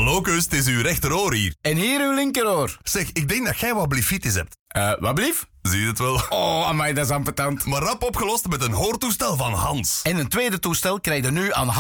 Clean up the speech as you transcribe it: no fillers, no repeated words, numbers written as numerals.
Hallo Kus, het is uw rechteroor hier. En hier uw linkeroor. Zeg, ik denk dat jij wat blifitis hebt. Wat blief? Zie je het wel? Oh, amai, dat is ambetant. Maar rap opgelost met een hoortoestel van Hans. En een tweede toestel krijg je nu aan